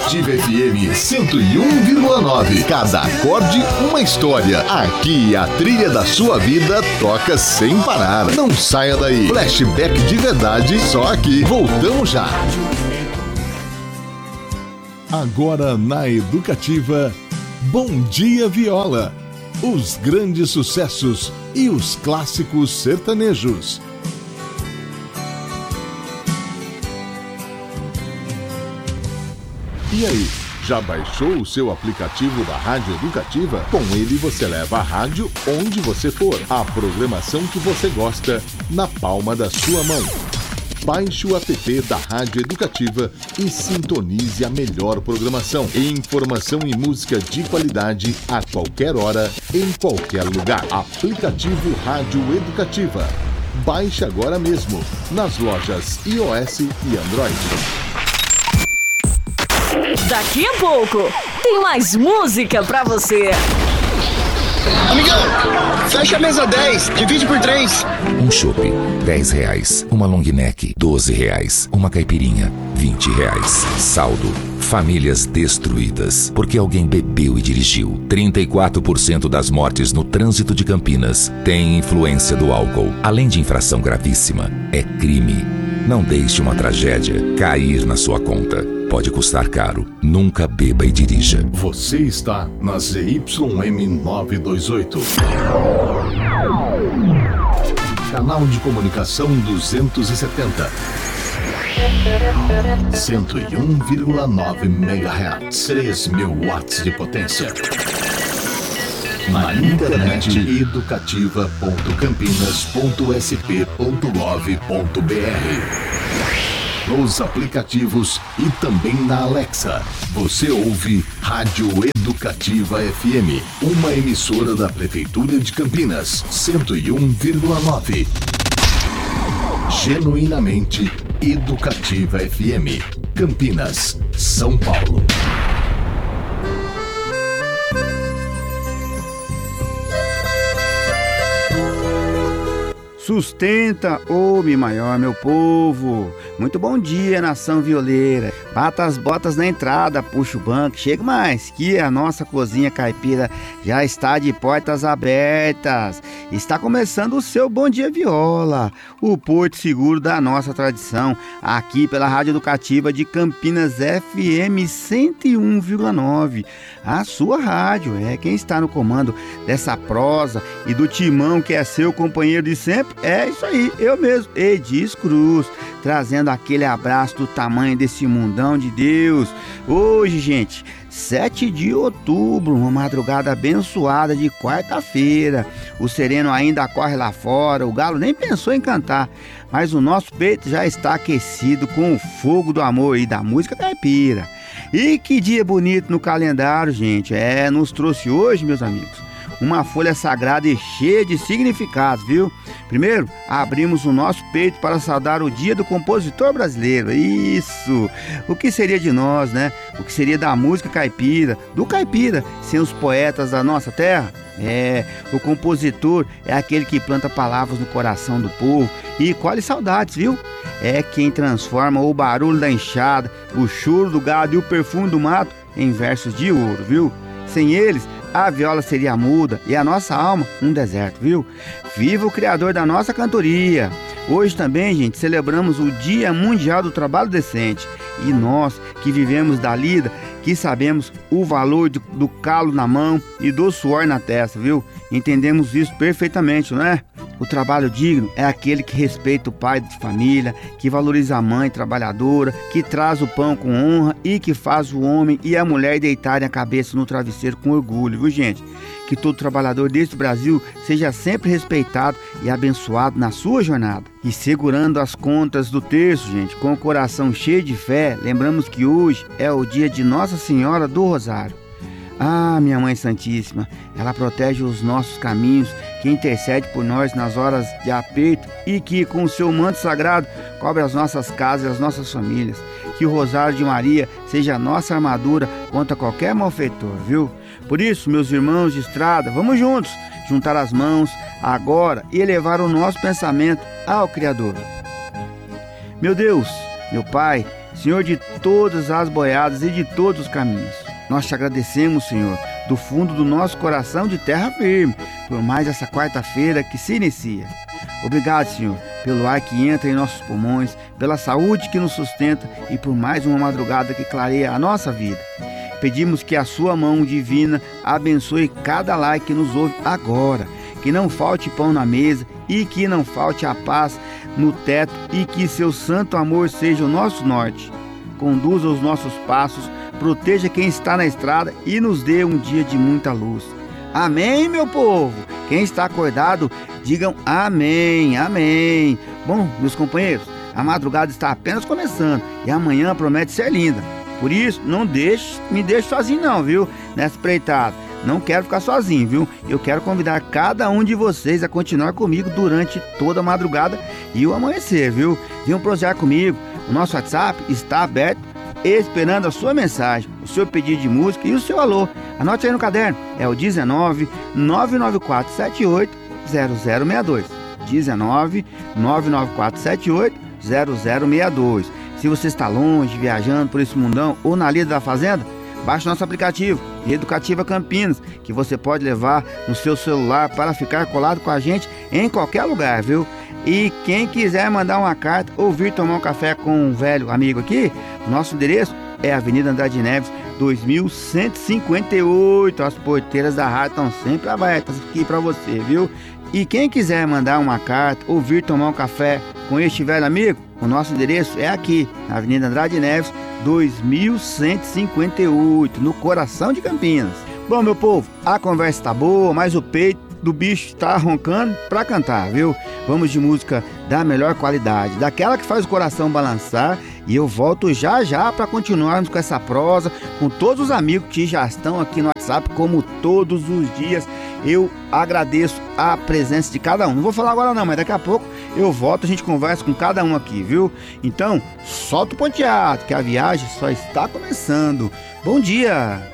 Educativa FM 101,9. Cada acorde, uma história. Aqui a trilha da sua vida toca sem parar. Não saia daí. Flashback de verdade, só aqui. Voltamos já. Agora na Educativa, Bom Dia Viola. Os grandes sucessos e os clássicos sertanejos. E aí, já baixou o seu aplicativo da Rádio Educativa? Com ele você leva a rádio onde você for. A programação que você gosta na palma da sua mão. Baixe o app da Rádio Educativa e sintonize a melhor programação. Informação e música de qualidade a qualquer hora, em qualquer lugar. Aplicativo Rádio Educativa. Baixe agora mesmo nas lojas iOS e Android. Daqui a pouco tem mais música pra você. Amigão, fecha a mesa 10, divide por 3. Um chopp, R$10. Uma long neck, R$12. Uma caipirinha, R$20. Saldo, famílias destruídas, porque alguém bebeu e dirigiu. 34% das mortes no trânsito de Campinas têm influência do álcool. Além de infração gravíssima, é crime. Não deixe uma tragédia cair na sua conta. Pode custar caro. Nunca beba e dirija. Você está na ZYM 928. Canal de comunicação 270. 101,9 MHz. 3.000 watts de potência. Na internet educativa.campinas.sp.gov.br. Nos aplicativos e também na Alexa. Você ouve Rádio Educativa FM, uma emissora da Prefeitura de Campinas, 101,9. Genuinamente Educativa FM, Campinas, São Paulo. Sustenta, ô Mi maior, meu povo. Muito bom dia, nação violeira. Bata as botas na entrada, puxa o banco, chega mais, que a nossa cozinha caipira já está de portas abertas. Está começando o seu Bom Dia Viola, o porto seguro da nossa tradição, aqui pela Rádio Educativa de Campinas FM 101,9. A sua rádio é quem está no comando dessa prosa e do timão que é seu companheiro de sempre. É isso aí, eu mesmo, Edis Cruz, trazendo aquele abraço do tamanho desse mundão de Deus. Hoje, gente, 7 de outubro, uma madrugada abençoada de quarta-feira. O sereno ainda corre lá fora, o galo nem pensou em cantar, mas o nosso peito já está aquecido com o fogo do amor e da música caipira. E que dia bonito no calendário, gente. Nos trouxe hoje, meus amigos, uma folha sagrada e cheia de significados, viu? Primeiro, abrimos o nosso peito para saudar o dia do compositor brasileiro. Isso! O que seria de nós, né? O que seria da música caipira, do caipira, sem os poetas da nossa terra? O compositor é aquele que planta palavras no coração do povo e colhe saudades, viu? É quem transforma o barulho da enxada, o choro do gado e o perfume do mato em versos de ouro, viu? Sem eles, a viola seria muda e a nossa alma um deserto, viu? Viva o criador da nossa cantoria! Hoje também, gente, celebramos o Dia Mundial do Trabalho Decente. E nós que vivemos da lida, que sabemos o valor do calo na mão e do suor na testa, viu? Entendemos isso perfeitamente, não é? O trabalho digno é aquele que respeita o pai de família, que valoriza a mãe trabalhadora, que traz o pão com honra e que faz o homem e a mulher deitarem a cabeça no travesseiro com orgulho, viu, gente? Que todo trabalhador deste Brasil seja sempre respeitado e abençoado na sua jornada. E segurando as contas do terço, gente, com o coração cheio de fé, lembramos que hoje é o dia de Nossa Senhora do Rosário. Ah, minha Mãe Santíssima, ela protege os nossos caminhos, que intercede por nós nas horas de aperto e que, com o seu manto sagrado, cobre as nossas casas e as nossas famílias. Que o Rosário de Maria seja a nossa armadura contra qualquer malfeitor, viu? Por isso, meus irmãos de estrada, vamos juntos, juntar as mãos agora e elevar o nosso pensamento ao Criador. Meu Deus, meu Pai, Senhor de todas as boiadas e de todos os caminhos. Nós te agradecemos, Senhor, do fundo do nosso coração de terra firme, por mais essa quarta-feira que se inicia. Obrigado, Senhor, pelo ar que entra em nossos pulmões, pela saúde que nos sustenta e por mais uma madrugada que clareia a nossa vida. Pedimos que a sua mão divina abençoe cada lar que nos ouve agora, que não falte pão na mesa e que não falte a paz no teto e que seu santo amor seja o nosso norte. Conduza os nossos passos, proteja quem está na estrada e nos dê um dia de muita luz. Amém, meu povo? Quem está acordado, digam amém, amém. Bom, meus companheiros, a madrugada está apenas começando e amanhã promete ser linda. Por isso, não me deixe sozinho não, viu? Nessa empreitada. Não quero ficar sozinho, viu? Eu quero convidar cada um de vocês a continuar comigo durante toda a madrugada e o amanhecer, viu? Venham prosear comigo. O nosso WhatsApp está aberto, esperando a sua mensagem, o seu pedido de música e o seu alô. Anote aí no caderno, é o 19 994 78 0062. 19 994 78 0062. Se você está longe, viajando por esse mundão ou na lida da fazenda, baixe nosso aplicativo Educativa Campinas, que você pode levar no seu celular para ficar colado com a gente em qualquer lugar, viu? E quem quiser mandar uma carta ou vir tomar um café com um velho amigo aqui, o nosso endereço é Avenida Andrade Neves, 2158. As porteiras da rádio estão sempre abertas aqui para você, viu? E quem quiser mandar uma carta ou vir tomar um café com este velho amigo, o nosso endereço é aqui, na Avenida Andrade Neves, 2158, no coração de Campinas. Bom, meu povo, a conversa tá boa, mas o peito do bicho tá roncando pra cantar, viu? Vamos de música da melhor qualidade, daquela que faz o coração balançar. E eu volto já já para continuarmos com essa prosa, com todos os amigos que já estão aqui no WhatsApp, como todos os dias. Eu agradeço a presença de cada um. Não vou falar agora não, mas daqui a pouco eu volto, a gente conversa com cada um aqui, viu? Então, solta o ponteado, que a viagem só está começando. Bom dia!